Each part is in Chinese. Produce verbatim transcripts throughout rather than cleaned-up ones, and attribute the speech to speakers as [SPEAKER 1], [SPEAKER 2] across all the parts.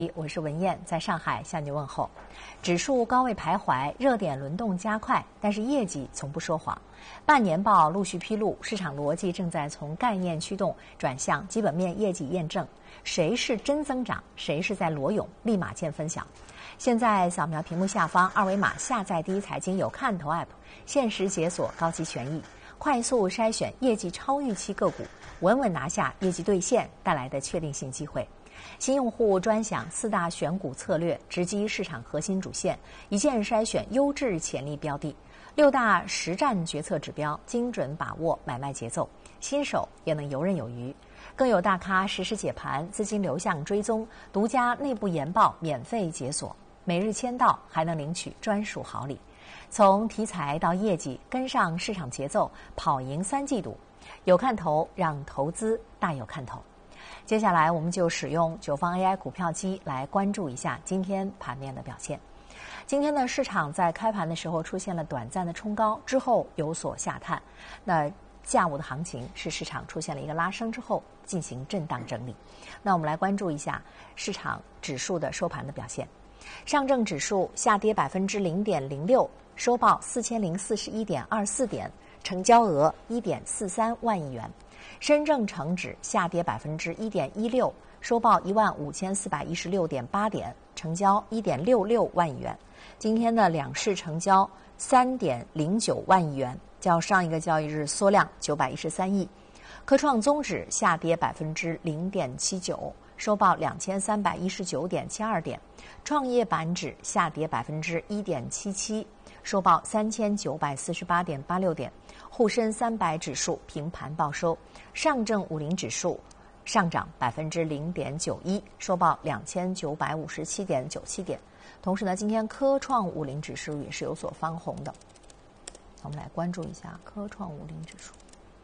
[SPEAKER 1] 我是文燕，在上海向你问候。指数高位徘徊，热点轮动加快，但是业绩从不说谎。半年报陆续披露，市场逻辑正在从概念驱动转向基本面业绩验证。谁是真增长，谁是在裸泳，立马见分晓。现在扫描屏幕下方二维码，下载第一财经有看头 App， 限时解锁高级权益，快速筛选业绩超预期个股，稳稳拿下业绩兑现带来的确定性机会。新用户专享四大选股策略，直击市场核心主线，一键筛选优质潜力标的，六大实战决策指标，精准把握买卖节奏，新手也能游刃有余。更有大咖实时解盘，资金流向追踪，独家内部研报免费解锁，每日签到还能领取专属好礼。从题材到业绩，跟上市场节奏，跑赢三季度，有看头，让投资大有看头。接下来我们就使用九方 A I 股票机来关注一下今天盘面的表现。今天呢，市场在开盘的时候出现了短暂的冲高，之后有所下探。那下午的行情是市场出现了一个拉升之后进行震荡整理。那我们来关注一下市场指数的收盘的表现。上证指数下跌百分之零点零六，收报四千零四十一点二四点，成交额一点四三万亿元。深证成指下跌百分之一点一六，收报一万五千四百一十六点八点，成交一点六六万亿元。今天的两市成交三点零九万亿元，较上一个交易日缩量九百一十三亿。科创综指下跌百分之零点七九，收报两千三百一十九点七二点。创业板指下跌百分之一点七七，收报三千九百四十八点八六点。沪深三百指数平盘报收，上证五零指数上涨百分之零点九一，收报两千九百五十七点九七点。同时呢，今天科创五零指数也是有所翻红的。我们来关注一下科创五零指数。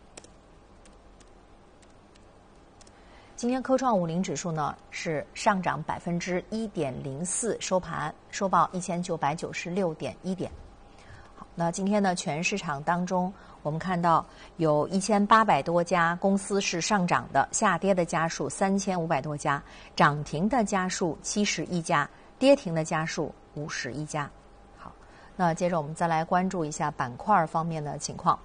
[SPEAKER 1] 今天科创五零指数呢是上涨百分之一点零四，收盘收报一千九百九十六点一点。好，那今天呢，全市场当中，我们看到有一千八百多家公司是上涨的，下跌的家数三千五百多家，涨停的家数七十一家，跌停的家数五十一家。好，那接着我们再来关注一下板块方面的情况。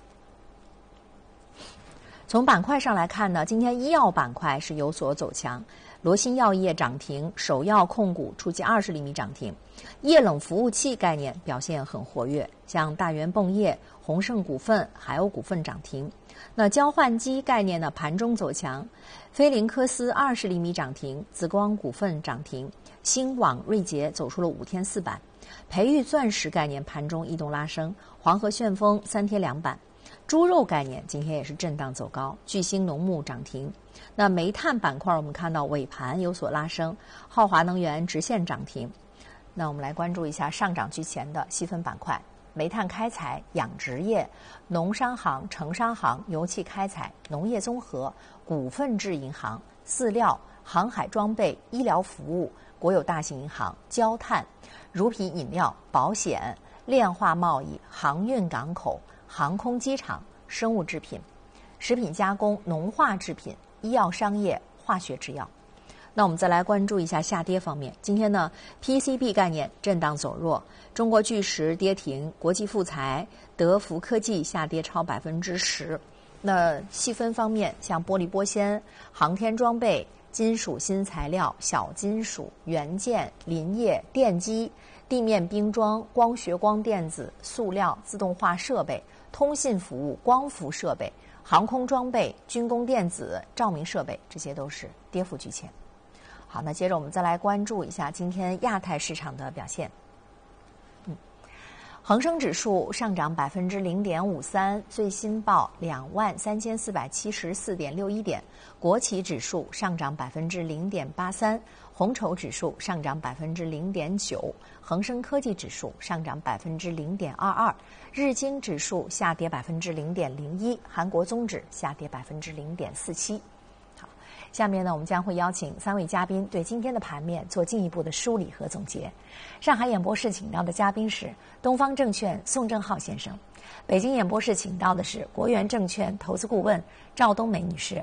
[SPEAKER 1] 从板块上来看呢，今天医药板块是有所走强，罗新药业涨停，首药控股出击二十厘米涨停，液冷服务器概念表现很活跃，像大元泵业、宏盛股份、海鸥股份涨停。那交换机概念呢，盘中走强，菲林科斯二十厘米涨停，紫光股份涨停，新网瑞捷走出了五天四板，培育钻石概念盘中异动拉升，黄河旋风三天两板。猪肉概念今天也是震荡走高，巨星农牧涨停。那煤炭板块我们看到尾盘有所拉升，浩华能源直线涨停。那我们来关注一下上涨居前的细分板块：煤炭开采、养殖业、农商行、城商行、油气开采、农业综合、股份制银行、饲料、航海装备、医疗服务、国有大型银行、焦炭、乳品饮料、保险、炼化贸易、航运港口、航空机场、生物制品、食品加工、农化制品、医药商业、化学制药。那我们再来关注一下下跌方面。今天呢 P C B 概念震荡走弱，中国巨石跌停，国际富材、德福科技下跌超百分之十。那细分方面，像玻璃玻纤、航天装备、金属新材料、小金属、元件、林业、电机、地面冰装、光学光电子、塑料、自动化设备、通信服务、光伏设备、航空装备、军工电子、照明设备，这些都是跌幅居前。好，那接着我们再来关注一下今天亚太市场的表现。嗯，恒生指数上涨百分之零点五三，最新报两万三千四百七十四点六一点。国企指数上涨百分之零点八三，红筹指数上涨百分之零点九，恒生科技指数上涨百分之零点二二，日经指数下跌百分之零点零一，韩国综指下跌百分之零点四七。下面呢，我们将会邀请三位嘉宾对今天的盘面做进一步的梳理和总结。上海演播室请到的嘉宾是东方证券宋正浩先生，北京演播室请到的是国元证券投资顾问赵冬梅女士。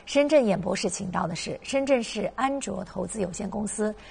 [SPEAKER 1] 深圳演博士请到的是深圳市安卓投资有限公司